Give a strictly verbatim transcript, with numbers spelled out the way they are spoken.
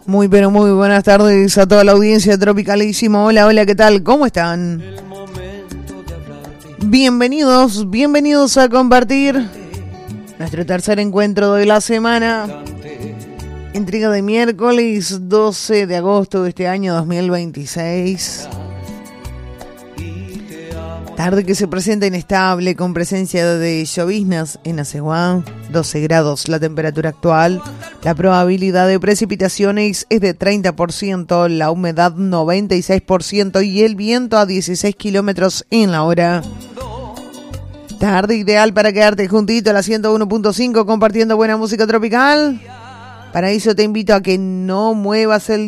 Muy pero muy buenas tardes a toda la audiencia de Tropicalísimo. Hola, hola, ¿qué tal? ¿Cómo están? Bienvenidos, bienvenidos a compartir nuestro tercer encuentro de la semana. Entrega de miércoles doce de agosto de este año dos mil veintiséis. Tarde que se presenta inestable con presencia de lloviznas en Aceguá, doce grados la temperatura actual, la probabilidad de precipitaciones es de treinta por ciento, la humedad noventa y seis por ciento y el viento a dieciséis kilómetros en la hora. Tarde ideal para quedarte juntito a la ciento uno punto cinco compartiendo buena música tropical. Para eso te invito a que no muevas el